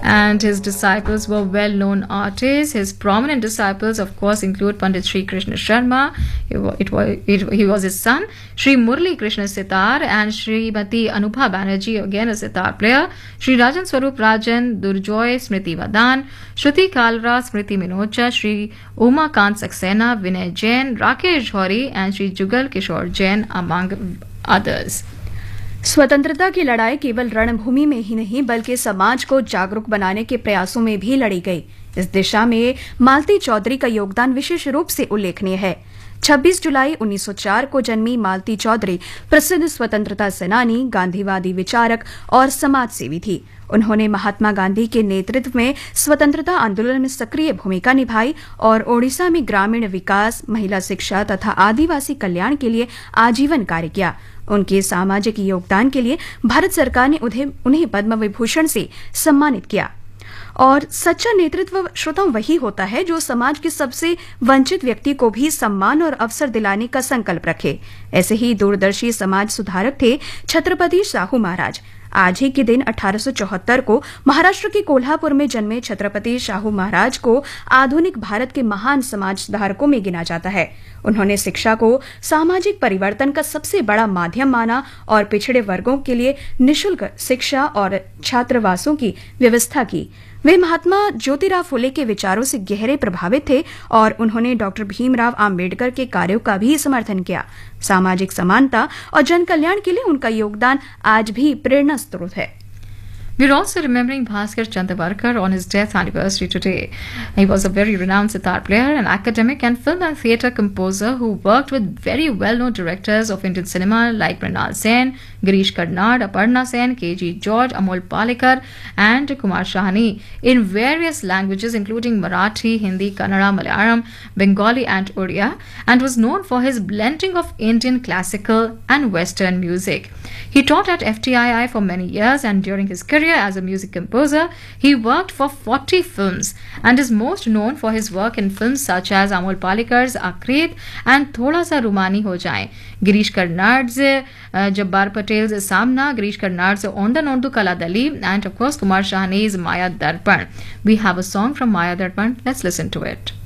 and his disciples were well-known artists. His prominent disciples, of course, include Pandit Sri Krishna Sharma. He was his son, Sri Murli Krishna Sitar, and Srimati Anubha Banerjee, again a sitar player, Sri Rajan Swarup Rajan, Durjoy Smriti Vadan, Shruti Kalra, Smriti Minocha, Sri Umakant Saxena, Vinay Jain, Rakesh Jhori, and Sri Jugal Kishore Jain, among others. स्वतंत्रता की लड़ाई केवल रणभूमि में ही नहीं बल्कि समाज को जागरूक बनाने के प्रयासों में भी लड़ी गई। इस दिशा में मालती चौधरी का योगदान विशेष रूप से उल्लेखनीय है। 26 जुलाई 1904 को जन्मी मालती चौधरी प्रसिद्ध स्वतंत्रता सेनानी, गांधीवादी विचारक और समाज सेवी थी। उन्होंने महात्मा गांधी के नेतृत्व में स्वतंत्रता आंदोलन में सक्रिय भूमिका निभाई और ओडिशा में ग्रामीण विकास, महिला शिक्षा तथा आदिवासी कल्याण के लिए आजीवन कार्य किया। उनके सामाजिक योगदान के लिए भारत सरकार ने उन्हें पद्म विभूषण से सम्मानित किया। और सच्चा नेतृत्व श्रोताओं वही होता है जो समाज के सबसे वंचित व्यक्ति को भी सम्मान और अवसर दिलाने का संकल्प रखे। ऐसे ही दूरदर्शी समाज सुधारक थे छत्रपति साहू महाराज। आज ही के दिन 1874 को महाराष्ट्र के कोल्हापुर में जन्मे छत्रपति साहू महाराज को आधुनिक भारत के महान समाज सुधारकों में गिना जाता है। उन्होंने शिक्षा को सामाजिक परिवर्तन का सबसे बड़ा माध्यम माना और पिछड़े वर्गों के लिए निःशुल्क शिक्षा और छात्रावासों की व्यवस्था की। वे महात्मा ज्योतिराव फुले के विचारों से गहरे प्रभावित थे और उन्होंने डॉक्टर भीमराव आम्बेडकर के कार्यों का भी समर्थन किया। सामाजिक समानता और जन कल्याण के लिए उनका योगदान आज भी प्रेरणा स्रोत है। We're also remembering Bhaskar Chandavarkar on his death anniversary today. He was a very renowned sitar player, an academic and film and theatre composer who worked with very well-known directors of Indian cinema like Mrinal Sen, Girish Karnad, Aparna Sen, K.G. George, Amol Palekar and Kumar Sahni in various languages including Marathi, Hindi, Kannada, Malayalam, Bengali and Odia, and was known for his blending of Indian classical and Western music. He taught at FTII for many years, and during his career as a music composer, he worked for 40 films and is most known for his work in films such as Amol Palekar's Akrit and Thoda Sa Rumani Ho Jaye, Girish Karnad's Jabbar Patel's Samna, Girish Karnad's Onda Nondu Kala Dali, and of course Kumar Sahni's Maya Darpan. We have a song from Maya Darpan. Let's listen to it.